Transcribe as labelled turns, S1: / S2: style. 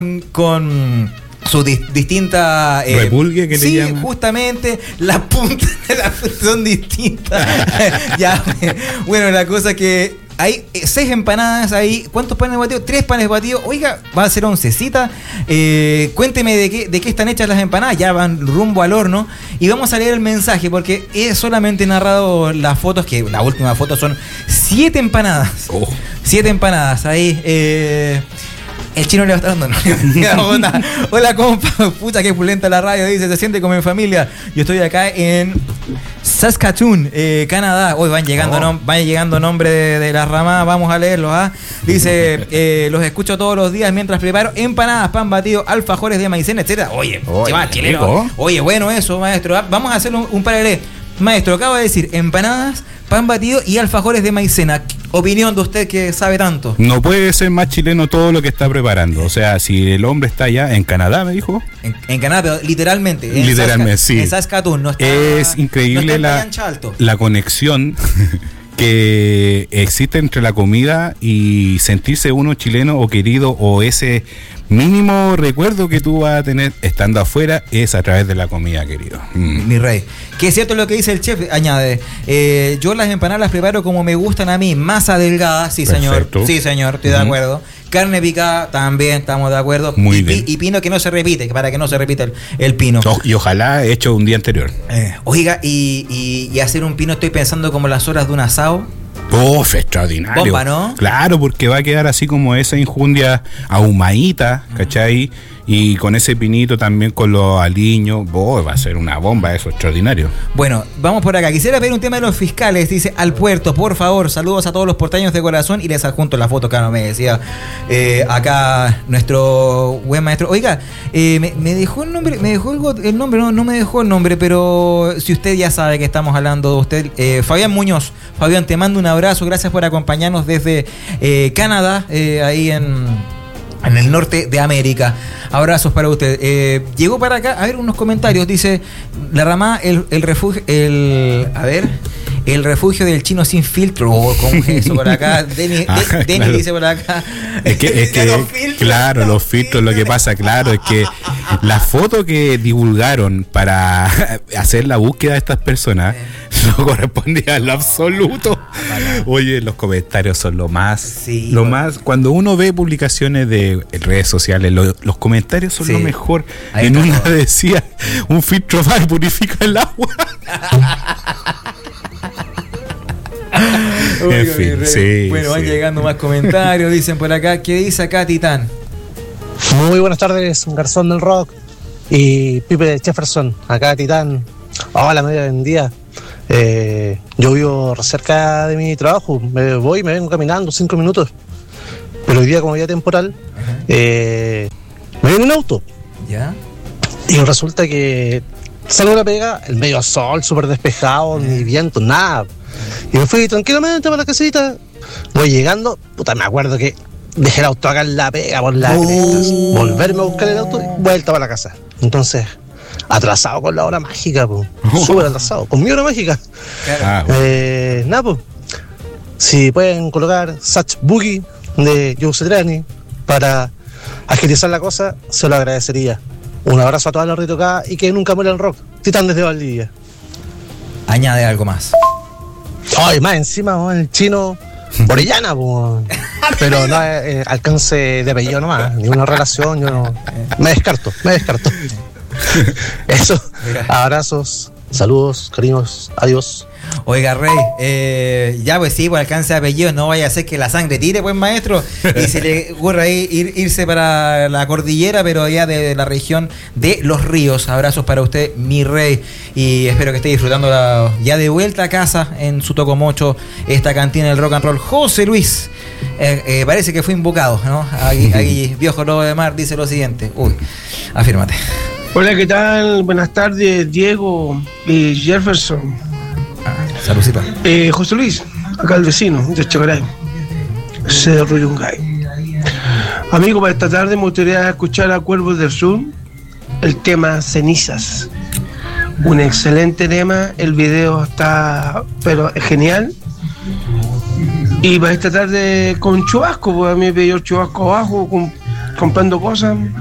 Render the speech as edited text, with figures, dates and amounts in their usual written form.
S1: con sus distintas
S2: repulgue que le llaman.
S1: Sí, justamente las puntas de la fruta son distintas. Ya, bueno, la cosa que hay 6 empanadas ahí. ¿Cuántos panes batidos? 3 panes batidos. Oiga, va a ser oncecita. Cuénteme de qué están hechas las empanadas. Ya van rumbo al horno. Y vamos a leer el mensaje porque he solamente narrado las fotos, que la última foto son 7 empanadas. 7 empanadas ahí. El chino le va a estar dando. ¿No? Hola, compa. Pucha, qué pulenta la radio. Dice, se siente como en familia. Yo estoy acá en Saskatoon, Canadá. Hoy van llegando nombres de las ramas. Vamos a leerlos. Dice, los escucho todos los días mientras preparo empanadas, pan batido, alfajores de maicena, etcétera. Oye, chileno. Oye, bueno eso, maestro. Vamos a hacer un paralelo. Maestro, acaba de decir empanadas, pan batido y alfajores de maicena. Opinión de usted que sabe tanto.
S2: No puede ser más chileno todo lo que está preparando. O sea, si el hombre está allá en Canadá, me dijo.
S1: En Canadá, pero literalmente.
S2: Sí.
S1: En Saskatoon. No está,
S2: es increíble la conexión que existe entre la comida y sentirse uno chileno o querido, o ese mínimo recuerdo que tú vas a tener estando afuera es a través de la comida, querido.
S1: Mi rey. Que es cierto lo que dice el chef, añade. Yo las empanadas las preparo como me gustan a mí, masa delgada, sí señor.
S2: Perfecto.
S1: Sí señor, estoy de acuerdo. Carne picada, también estamos de acuerdo.
S2: Muy bien.
S1: Y pino que no se repite, para que no se repita el pino.
S2: Y ojalá hecho un día anterior.
S1: Oiga, y hacer un pino, estoy pensando como las horas de un asado.
S2: Extraordinario.
S1: Bomba, ¿no?
S2: Claro, porque va a quedar así como esa injundia ahumadita, ¿cachai? Y con ese pinito también con los aliños, va a ser una bomba, eso, extraordinario.
S1: Bueno, vamos por acá. Quisiera ver un tema de los fiscales, dice al puerto, por favor. Saludos a todos los porteños de corazón y les adjunto la foto, claro, me decía acá nuestro buen maestro. Oiga, me dejó el nombre, no me dejó el nombre, pero si usted ya sabe que estamos hablando de usted, Fabián Muñoz. Fabián, te mando un abrazo, gracias por acompañarnos desde Canadá, ahí en el norte de América. Abrazos para usted. Llegó para acá, a ver, unos comentarios. Dice, la ramada, el refugio, el refugio del chino sin filtro. ¿Cómo es eso por acá? Denis claro. Dice por acá.
S2: Es que los filtros, claro, los filtros, lo que pasa, claro, es que la foto que divulgaron para hacer la búsqueda de estas personas no correspondía en lo absoluto. Oye, los comentarios son lo más. Cuando uno ve publicaciones de redes sociales, los comentarios son lo mejor. Ahí en una decía, un filtro más purifica el agua. En fin,
S1: bueno, van llegando más comentarios, dicen por acá. ¿Qué dice acá Titán?
S3: Muy buenas tardes, Garzón del Rock y Pipe de Jefferson. Acá Titán. Hola, media vendida. Yo vivo cerca de mi trabajo. Me vengo caminando 5 minutos. Pero hoy día, como día temporal, me viene un auto.
S1: ¿Ya?
S3: Y resulta que salgo a la pega, el medio sol, súper despejado, ni viento, nada. Y me fui tranquilamente para la casita. Voy llegando, me acuerdo que dejé el auto acá en la pega por las crestas. Volverme a buscar el auto y vuelta para la casa. Entonces, atrasado con la hora mágica, súper atrasado, con mi hora mágica. Si pueden colocar Satch Boogie de Joe Satriani para agilizar la cosa, se lo agradecería. Un abrazo a toda la retocada y que nunca muera el rock. Titán desde Valdivia.
S1: Añade algo más.
S3: Ay, más encima, el chino Orellana, pero no alcance de apellido nomás, ni una relación, yo no. Me descarto. Eso, abrazos, saludos, cariños, adiós.
S1: Oiga, Rey, ya pues sí, por alcance de apellido, no vaya a ser que la sangre tire, pues maestro, y se le ocurra ahí irse para la cordillera, pero allá de la región de Los Ríos. Abrazos para usted, mi rey, y espero que esté disfrutando ya de vuelta a casa en su Tocomocho, esta cantina del rock and roll. José Luis, parece que fue invocado, ¿no? Ahí Viejo Lobo de Mar dice lo siguiente. Afírmate.
S4: Hola, ¿qué tal? Buenas tardes, Diego y Jefferson.
S1: Saludcita.
S4: José Luis, acá el vecino de Chacaray, Cerro Yungay. Amigo, para esta tarde me gustaría escuchar a Cuervos del Sur el tema Cenizas. Un excelente tema, el video está pero genial. Y para esta tarde con chubasco, pues a mí me pidió el chubasco abajo, comprando cosas.